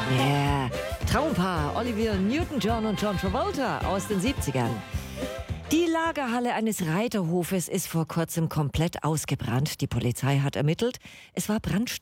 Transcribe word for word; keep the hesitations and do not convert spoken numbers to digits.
Yeah. Traumpaar Olivia Newton-John und John Travolta aus den siebzigern. Die Lagerhalle eines Reiterhofes ist vor kurzem komplett ausgebrannt. Die Polizei hat ermittelt. Es war Brandstiftung.